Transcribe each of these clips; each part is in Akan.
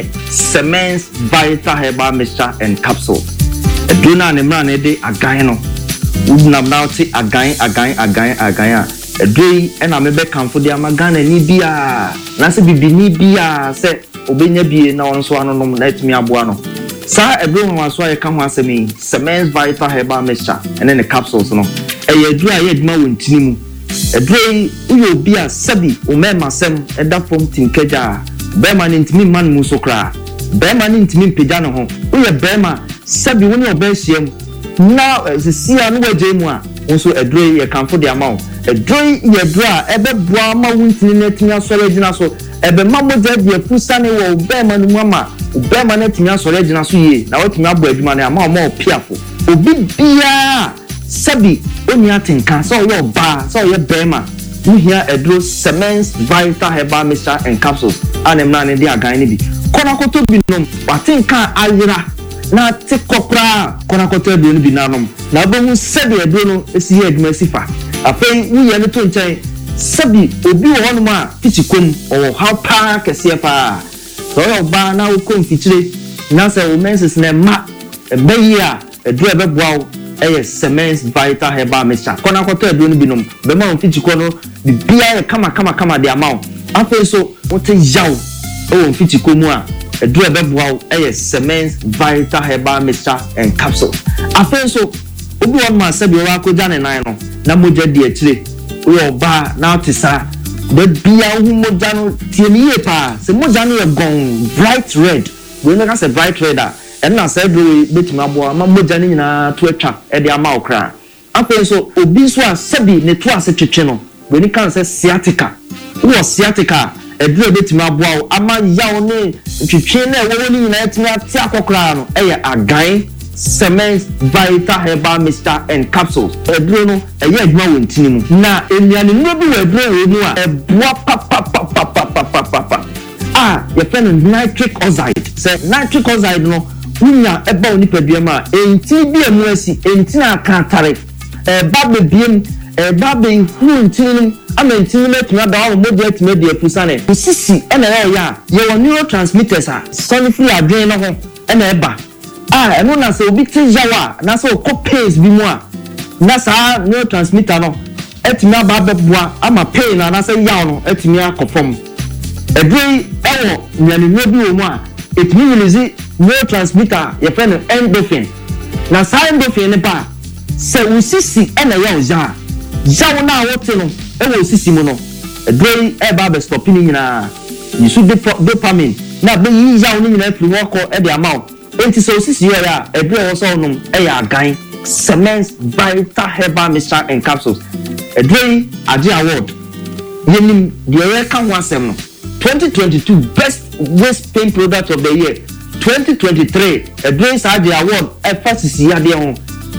Semence Vita Herbal Mixture and Capsule. Eduna ne mra ne de agan no. Udnam now ti agan. Edui ena mebe kanfo de amagana ni bia. Na se bibi ni bia se obenya bie na onso ano nom na etimi aboa no. Sa ebro ho so aye ka ho asemi Semence Vita Herbal Mixture and then the capsules no. Eye edura ye aduma wontini mu. Edui uyo bia sabi o mema sem eda fom tinkeja. Bema ni ntimi man mu so kra. Bema ni ntimi mpega no ho. Uye bema sabi woni obehiem. Na sia no waje mu a nso edui ye kanfo de amount. Edui ye dra ebe boa ma wontini na timi asore gina so. Ebe mamoja de pusane wo bema no mu ama. Bema na timi asore gina so ye. Na wotimi abo adwuma na ama o piafo. Obi bia sabi oni atenka so yo ba so ye bema. Uhia edro Semence Vita Herbal Mixture and Capsules. Anemna ne de agan ne bi. Kona koto bi nom. Watenka ayira. Na te kokra kona koto bi no bi nanom. Na bohu sabi edro no esi ye adwuma sifa. Afei uye ne to nchen sabi obi wo hono a tichikom o how pa kese pa. So yo ba na wo konfitire na se wo menses na ma ebeyi a edro ebeboa eye Semence Vita Herbal Mixture. Kona koto edro no bi nom. Be ma on tichiko no bibia ye kama de amount. Afei so wote yaw o tichiko mu a edro ebeboa eye Semence Vita Herbal Mixture and Capsule. Afei so obi won ma sabi wa koja ne nan no na moja di akire wo ba na otisa be bia hu moja no tie ni ye pa se moja no ye gon bright red we no ka se bright red a en na se do betima abo ma moja ni nyina to atwa e de ama okra apen so obi so a sabi ne to ase twetwe no we ni kan se sciatica wo sciatica e do betima abo ama yaw ne twetwe na wo ni nyina etima ati akokra no e ye agan Semence Vita Herbal Mixture and Capsules. Edro no eye adwuma wontini mu. Na eniane no bi we edro mu a eboa pa. Ye fen nitric oxide. Say nitric oxide no unya eba oni padua ma enti bi emu asi enti na akantare. Ba be biem ba be hu ntini ama ntini metuma da wo modie tuma de afusane. Osisi ena ya ye wo neurotransmitters a sonifri adwen no ho ena eba. Eno na se obi ti jawa na se okọ pace bi mu a na sa neurotransmitter no etimi aba beboa ama pain na se yaw no etimi akofom edrei ewo nyane no bi wo mu a etimi release neurotransmitter ye friend endorphin na sa endorphin ne pa se usisi ena yaw jaw na wote no ewo usisi mu no edrei eba be stop ni nyina yisu dopamine na be yi yaw ni nyina firi wo ko e de amount enti so sisi ya edre wo so nom eya agan Semence Vita Herbal Mixture and Capsules edre age award yenim de ye kan wasem no 2022 best waist pain product of the year 2023 edre age award efasisi ya de ho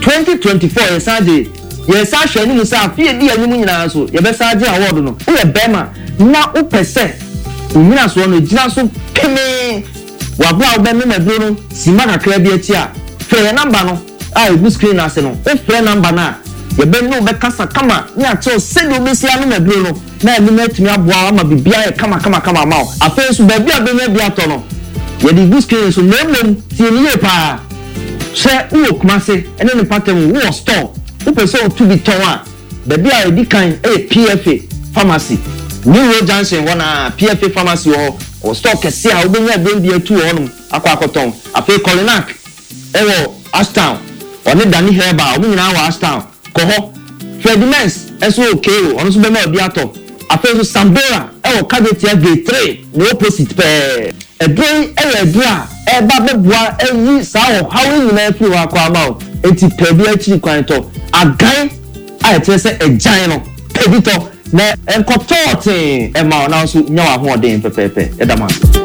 2024 ye sa hwani mu sa fie di anyum nyina so ye be sa age award no wo ye bema na wo pese nyina so no gina so keme wabra obeme medro no sima kakra bi achi a fe number no a egu screen ase no e fe number na ye be no be kasa kama ni acho se do be sia no medro no na emi metumi aboa ama bibia ye kama ma afen so ba bia be na bia to no ye di egu screen so nemem tie ni ye pa se wo kumase ene ne pattern wo store wo person to be ton a ba bia e di kan PFA pharmacy New Road Junction wana PFA pharmacy o stock kese a obenya brand atu honum akwakoton afi Colinac ewo Ashtown oni Dani Herba obi nyina wa Ashtown ko ho Fredimens eso okay ono so be ma obi ato afi so Sambora ewo Cadetia Gate 3 no opposite pe edren edra eba beboa eyi sa ho hawo nyina afi wa kwa ma enti pe bi achi kwan to agan a etese ejan no pedito na enkotote ema na so nyawa ho den pepepe edama.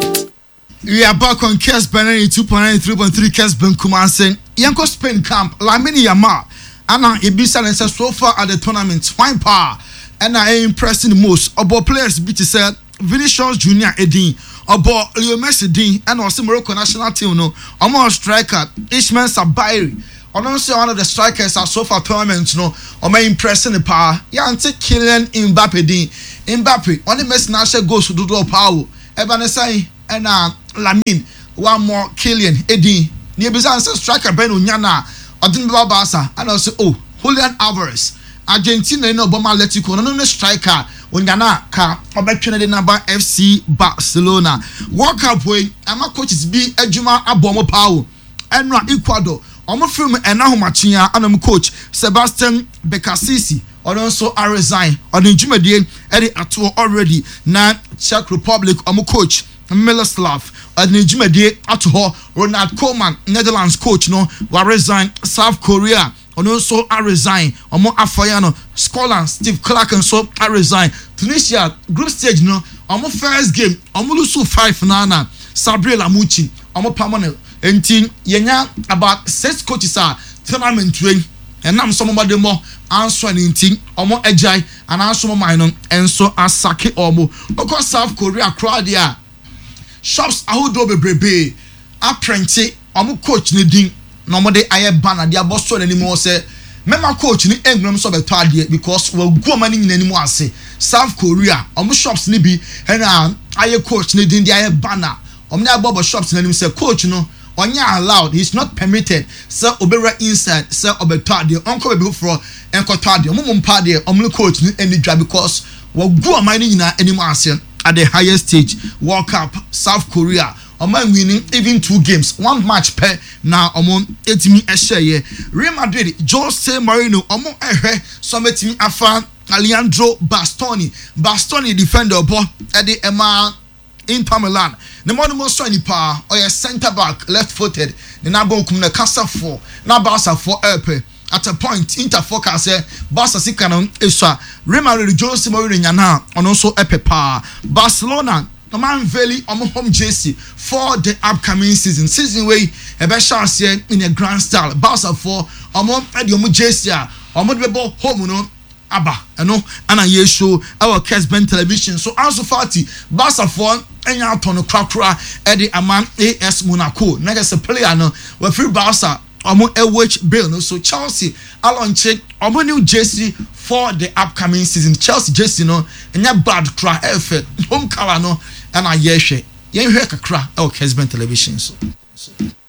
We are back on Kes Benani 2.9 3.3 Kes Ben Kumasen Yanko Spain camp Lamini Yama ana ibisa na so far at the tournament fine power and I impressing the most about players be to said Vinicius Junior Edin about Leo Messi Edin and also Morocco national team no almost striker Ismail Sabairi. Also one of the strikers at so far tournaments no or may impressing the power Yante Kylian Mbappe Mbappe only Messi national goes to do power Ebanesa and Lamine one more Killian Eddie near Bizan striker Ben Unyana Odin Babasa and also Julian Alvarez Argentina no Obama Atletico no striker Unyana ka obetwene number FC Barcelona World Cup way ama coaches be Ejuma Abomo Pau Enra Ecuador omo film enahomachia anam coach Sebastian Bekasisi also resign on the Jumedie Eddie Ato already na Czech Republic omo coach Miloslav on the Jumedie Ato Ronald Koeman Netherlands coach no wa resign South Korea also resign omo Afayano Scotland Steve Clark and so resign Tunisia group stage no omo first game omo lose 5 nana Sabriel Amuchi omo permanent enti yenya about 6 coaches are tournament train and nam somebody more answer anything omo ejai and answer minor and so asake omo oko South Korea crowd there shops ahodo bebrebe apprenti omo coach ni din no mo de aye banner dia boss so anymore say mema coach ni engram so beto ade because we go mani nyinanimu ase South Korea omo shops ni bi and aye coach ni din dia aye banner omo na bobo shops nanim say coach no onya allowed, he's not permitted. Sir Obera inside, Sir Obertadi, Uncle Bufro, and Cotadi, Mumpardi, Omlu coach, any job because we'll go mining in anymore at the highest stage. World Cup, South Korea, Oman winning even 2 games, 1 match per now among 80 a share. Real Madrid, Jose Mourinho, Omo Ehe, Summit Afa, Alejandro Bastoni defender, Eddie Emma. Inter Milan. The more most any power or a centre back left footed. The number of the Casa 4. Now Barca 4 Erpe. At a point, Inter focus Barca Sikanon Isha. Remember the Jose Mourinho now and also Epe power. Barcelona. The man Valley on home JC for the upcoming season. Season way a best chance here in a grand style. Barca 4 among Ediomu JC. Omodbebo home no. Abba, no, and a year show our Kesben television. So also 40 Barca 4 and out on the crackra Eddie Aman AS Monaco. Next a player no we free Barca omo LH Bill no so Chelsea alon check omo new jersey for the upcoming season. Chelsea jersey no enya bad cra effect home color no and a year she yen hwe kakra our Kesben television so